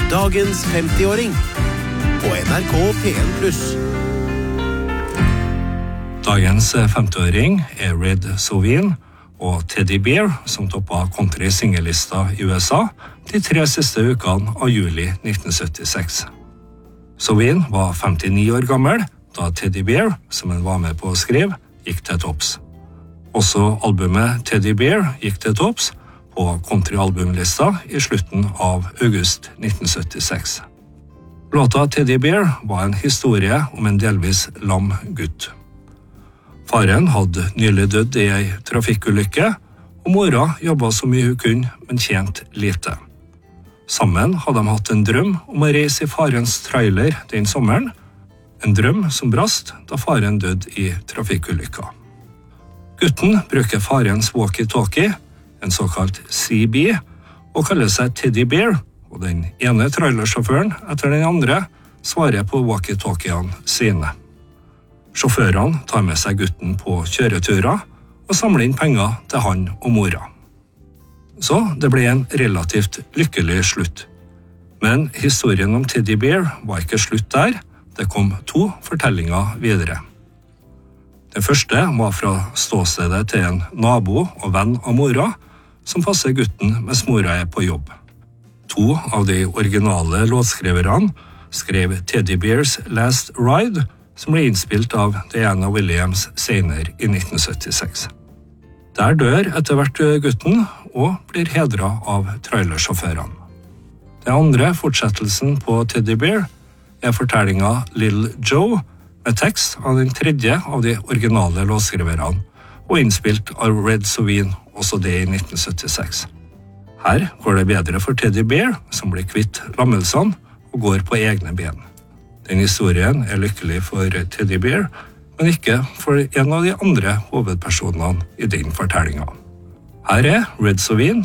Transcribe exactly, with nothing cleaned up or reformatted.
Dagens femtiåring på N R K P en pluss. Dagens femtiåring er Red Sovin og Teddy Bear, som toppet country-singellista i U S A de tre siste ukene av juli nitten syttiseks. Sovin var femtini år gammel da Teddy Bear, som han var med på å skrive, gikk til topps. Også albumet Teddy Bear gikk til topps på country-albumlista i slutten av august nitten syttiseks. Låta Teddy Bear var en historie om en delvis lam gutt. Faren hadde nylig dødd i ei trafikkulykke, og mora jobbet så mye hun kunne, men tjente lite. Sammen hadde de hatt en drøm om å reise i farens trailer den sommeren, en drøm som brast da faren døde i trafikkulykka. Gutten bruker farens walkie-talkie, en såkalt C B, og kaller seg Teddy Bear, og den ene trailersjåføren etter den andre svarer på walkie-talkiene sine. Sjåførene tar med seg gutten på kjøreturer og samler inn penger til han og mora. Så det ble en relativt lykkelig slutt. Men historien om Teddy Bear var ikke slutt der, det kom to fortellinger videre. Den første var fra ståstedet til en nabo og venn av mora, som passer gutten mens mora er på jobb. To av de originale låtskriverne skrev Teddy Bears Last Ride, som ble innspilt av Diana Williams senere i nitten syttiseks. Der dør etter hvert gutten og blir hedret av trailersjåførene. Den andre fortsettelsen på Teddy Bear er fortellingen Little Joe, med tekst av den tredje av de originale låtskriverne, og innspilt av Red Sovin, også det i nitten syttiseks. Her går det bedre for Teddy Bear, som blir kvitt lammelsene og går på egne ben. Den historien er lykkelig for Teddy Bear, men ikke for en av de andre hovedpersonene i den fortellingen. Her er Red Sovin